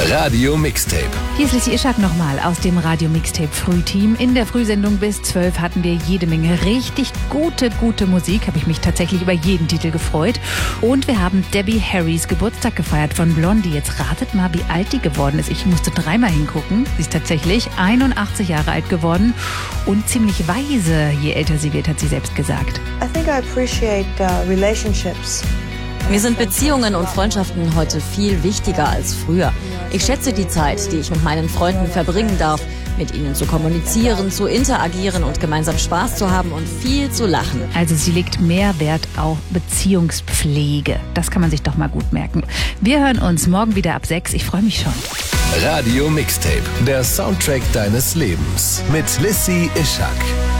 Radio Mixtape. Hier ist Lissy Ischak nochmal aus dem Radio Mixtape Frühteam. In der Frühsendung bis 12 hatten wir jede Menge richtig gute Musik. Habe ich mich tatsächlich über jeden Titel gefreut. Und wir haben Debbie Harrys Geburtstag gefeiert von Blondie. Jetzt ratet mal, wie alt die geworden ist. Ich musste dreimal hingucken. Sie ist tatsächlich 81 Jahre alt geworden und ziemlich weise. Je älter sie wird, hat sie selbst gesagt. I think I appreciate relationships. Mir sind Beziehungen und Freundschaften heute viel wichtiger als früher. Ich schätze die Zeit, die ich mit meinen Freunden verbringen darf, mit ihnen zu kommunizieren, zu interagieren und gemeinsam Spaß zu haben und viel zu lachen. Also sie legt mehr Wert auf Beziehungspflege. Das kann man sich doch mal gut merken. Wir hören uns morgen wieder ab 6. Ich freue mich schon. Radio Mixtape, der Soundtrack deines Lebens mit Lissy Ischak.